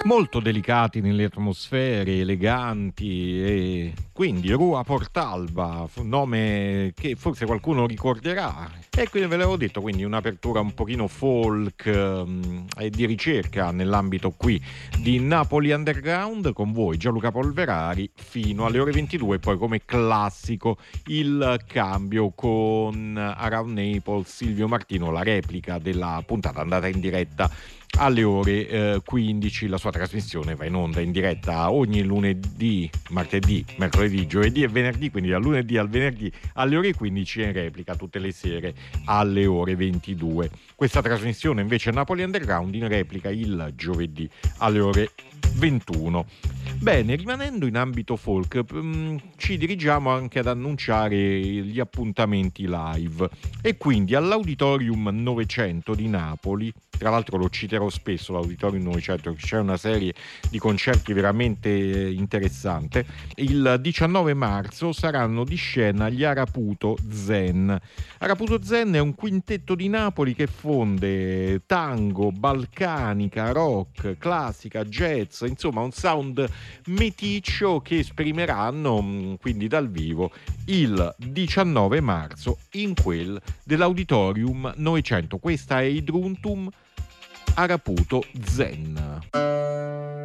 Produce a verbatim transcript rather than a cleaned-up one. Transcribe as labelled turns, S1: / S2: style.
S1: Molto delicati nelle atmosfere, eleganti, e quindi Rua Portalba, fu un nome che forse qualcuno ricorderà. E quindi ve l'avevo detto, quindi un'apertura un pochino folk ehm, e di ricerca nell'ambito qui di Napoli Underground con voi Gianluca Polverari fino alle ore ventidue, e poi come classico il cambio con Around Naples, Silvio Martino, la replica della puntata andata in diretta alle ore eh, quindici. La sua trasmissione va in onda in diretta ogni lunedì, martedì, mercoledì, giovedì e venerdì, quindi dal lunedì al venerdì alle ore quindici, e in replica tutte le sere alle ore ventidue. Questa trasmissione invece Napoli Underground in replica il giovedì alle ore ventuno. Bene, rimanendo in ambito folk, mh, ci dirigiamo anche ad annunciare gli appuntamenti live, e quindi all'Auditorium novecento di Napoli. Tra l'altro lo citerò spesso, l'Auditorium novecento, c'è una serie di concerti veramente interessante. Il diciannove marzo saranno di scena gli Araputo Zen. Araputo Zen è un quintetto di Napoli che fonde tango, balcanica, rock, classica, jazz, insomma un sound meticcio che esprimeranno quindi dal vivo il diciannove marzo in quel dell'Auditorium novecento. Questa è Idruntum Araputo Zen.